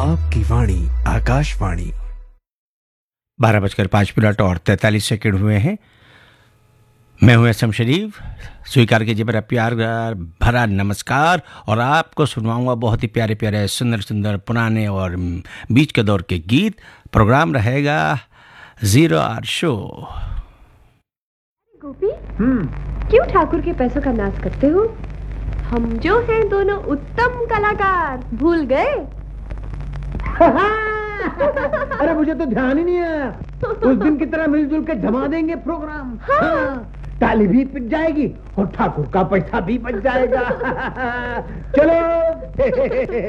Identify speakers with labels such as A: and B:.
A: आपकी वाणी आकाशवाणी।
B: 12:05 और 43 सेकंड हुए हैं। मैं हूं एसएम शरीफ। स्वीकार कीजिए मेरा प्यार भरा नमस्कार और आपको सुनवाऊंगा बहुत ही प्यारे प्यारे सुंदर सुंदर पुराने और बीच के दौर के गीत। प्रोग्राम रहेगा 0 आवर शो।
C: गोपी, क्यों ठाकुर के पैसों का नाश करते हो? हम जो हैं दोनों उत्तम कलाकार, भूल गए?
D: अरे मुझे तो ध्यान ही नहीं आया। उस दिन की तरह मिलजुल के जमा देंगे प्रोग्राम। हाँ। ताली भी पिट जाएगी और ठाकुर का पैसा भी बच जाएगा। चलो।